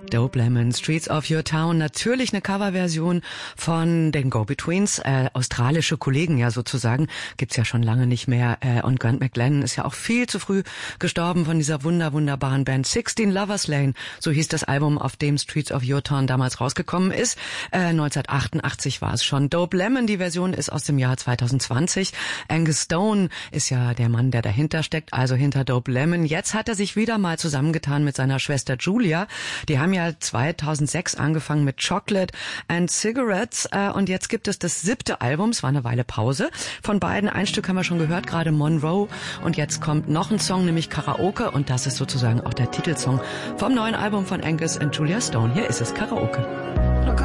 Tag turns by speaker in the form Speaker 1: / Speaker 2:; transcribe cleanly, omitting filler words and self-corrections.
Speaker 1: Dope Lemon, Streets of Your Town, natürlich eine Coverversion von den Go-Betweens, australische Kollegen ja sozusagen, gibt's ja schon lange nicht mehr, und Grant McLennan ist ja auch viel zu früh gestorben von dieser wunderbaren Band 16 Lovers Lane, so hieß das Album, auf dem Streets of Your Town damals rausgekommen ist, 1988 war es schon. Dope Lemon, die Version ist aus dem Jahr 2020, Angus Stone ist ja der Mann, der dahinter steckt, also hinter Dope Lemon. Jetzt hat er sich wieder mal zusammengetan mit seiner Schwester Julia, die haben ja 2006 angefangen mit Chocolate and Cigarettes und jetzt gibt es das 7. Album, es war eine Weile Pause von beiden. Ein Stück haben wir schon gehört, gerade Monroe, und jetzt kommt noch ein Song, nämlich Karaoke, und das ist sozusagen auch der Titelsong vom neuen Album von Angus und Julia Stone. Hier ist es, Karaoke.